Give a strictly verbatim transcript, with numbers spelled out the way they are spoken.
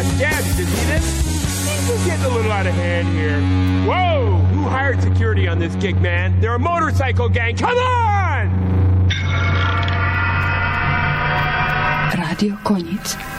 scabs, you see this? Things are getting a little out of hand here. Whoa! Who hired security on this gig, man? They're a motorcycle gang. Come on! Radio Konjic.